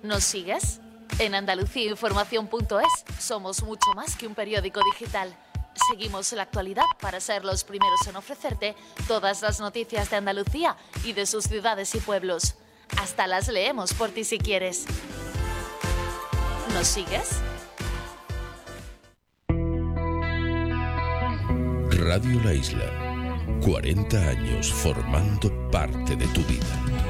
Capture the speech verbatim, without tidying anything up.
¿Nos sigues? En andalucía información punto es somos mucho más que un periódico digital. Seguimos la actualidad para ser los primeros en ofrecerte todas las noticias de Andalucía y de sus ciudades y pueblos. Hasta las leemos por ti si quieres. ¿Nos sigues? Radio La Isla, cuarenta años formando parte de tu vida.